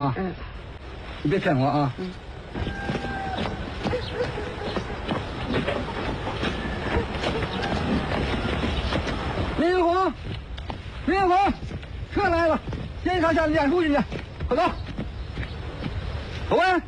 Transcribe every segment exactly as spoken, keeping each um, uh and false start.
啊。 嗯。 你别骗我啊。 嗯。林云红，林云红，车来了，先上下练书去去，快走。口文，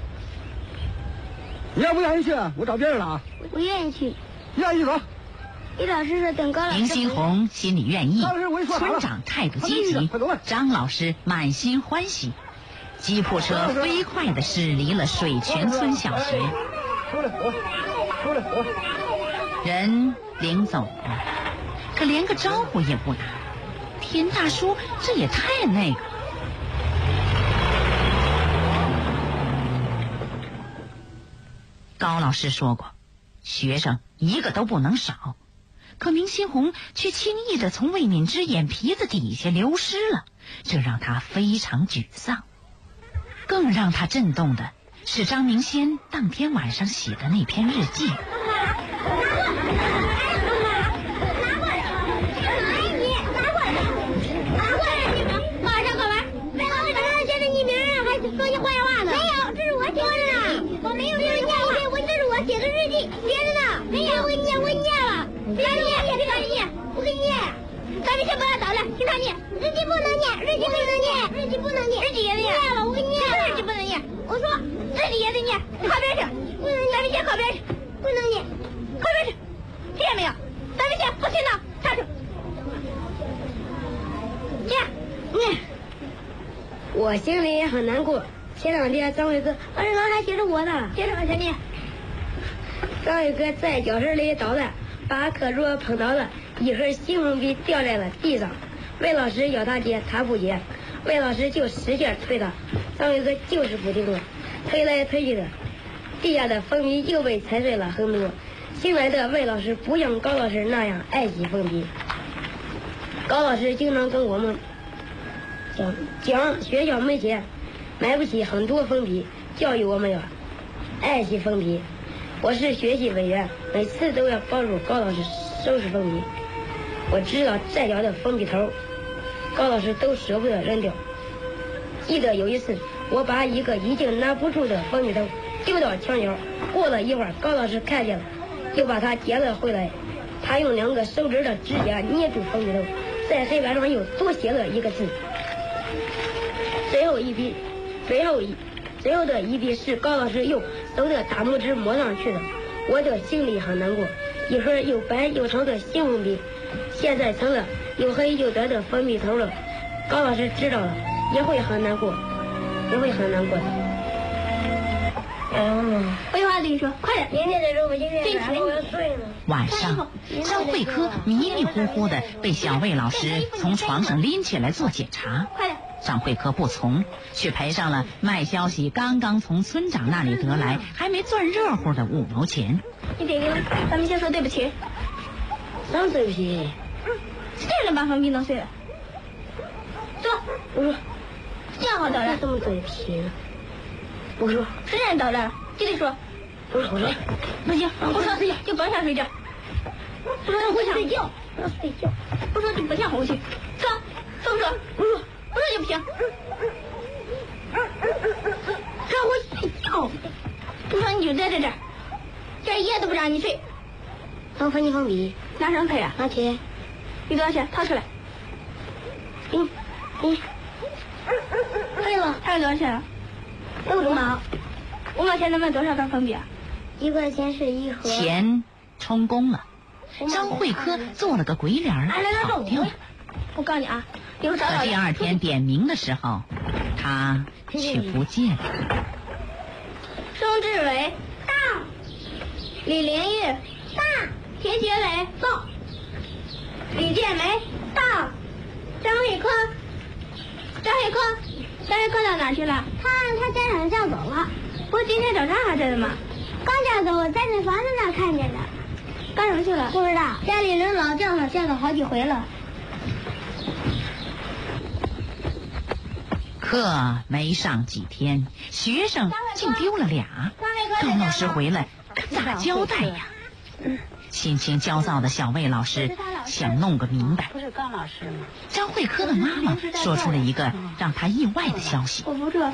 你要不愿意去，我找别人了啊。 我愿意去。 愿意走。 李老师说等高老师。 林新红心里愿意，村长态度积极，张老师满心欢喜。吉普车飞快地驶离了水泉村小学。 出来，我出来，我人领走了，可连个招呼也不打。田大叔这也太那个。高老师说过，学生一个都不能少。可明新红却轻易地从魏敏之眼皮子底下流失了，这让他非常沮丧。更让他震动的是张明先当天晚上写的那篇日记。 马上考完，魏老师写的你名儿还说你坏话呢？没有，这是我写的。我没有这是念我，我这是我写的日记，写着呢。没有，我念我念了。别念，别念，我给你念。咱们先不要捣乱，听他念。日记不能念，日记不能念，日记不能念，日记也得念了，我给你念了。日记不能念，我说日记也得念，靠边去。不能念，咱们先靠边去。不能念，靠边去。听见没有？咱们先不听了，下去。这样，念。我心里也很难过。前两天张伟哥，老师刚才写着我呢，接着往下念。张伟哥在教室里捣蛋，把课桌碰倒了，一盒新粉笔掉在了地上。魏老师要他接，他不接，魏老师就使劲推他，张伟哥就是不听了，推来推去的，地下的粉笔又被踩碎了很多。新来的魏老师不像高老师那样爱惜粉笔，高老师经常跟我们讲讲学校没钱，买不起很多粉笔，教育我们要爱惜粉笔。我是学习委员，每次都要帮助高老师收拾粉笔。我知道再小的粉笔头，高老师都舍不得扔掉。记得有一次，我把一个已经拿不住的粉笔头丢到墙角，过了一会儿，高老师看见了，就把它捡了回来。他用两个手指的指甲捏住粉笔头，在黑板上又多写了一个字。最后一笔，最后一，最后的一笔是高老师用手的大拇指摸上去的。我的心里很难过，一盒又白又长的新粉笔，现在成了又黑又短的粉笔头了。高老师知道了，也会很难过，也会很难过的。嗯，废话跟你说，快点！明天再说，我今天我要睡了。 晚上，张慧科迷迷糊糊的被小魏老师从床上拎起来做检查。 快点！ 张慧科不从，却赔上了卖消息刚刚从村长那里得来还没攥热乎的五毛钱。 你得给我，咱们先说对不起。什么对不起？这人把粉笔弄碎了。走，我说，这样好捣乱。什么对不起？我说，是这人捣乱了，就得说。我说，我说，不行，我说睡觉就不想睡觉。不说不想睡觉，不说睡觉，不说就不想回去。说，都说，不说。不说就不行，让我睡觉。不说你就在这这儿，这一夜都不让你睡。能分你粉笔？拿上可以啊？拿去。你多少钱？掏出来。给你，给你。可以了。还有多少钱啊？五毛。五毛钱能买多少根粉笔啊？一块钱是一盒。 钱充公了，张慧科做了个鬼脸儿，跑掉了。 我告诉你啊。 可第二天点名的时候，他却不见了。 宋志伟到，李连玉到，田学伟到，李建梅到，张慧科，张慧科，张慧科到哪去了？他他家长叫走了。不是今天早上还在的吗？刚叫走，我在那房子那看见的。干什么去了？不知道，家里人老叫他，叫了好几回了。 课没上几天，学生竟丢了俩。高老师回来可咋交代呀？心情焦躁的小魏老师想弄个明白。 不是高老师吗？ 张慧科的妈妈说出了一个让他意外的消息。 我不知道。